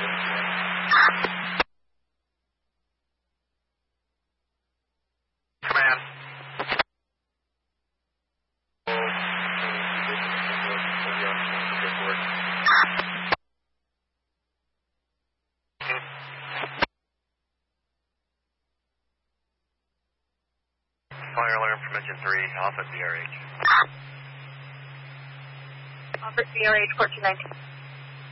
Command. Fire alarm from engine 3, off at BRH. Off at BRH, 1419.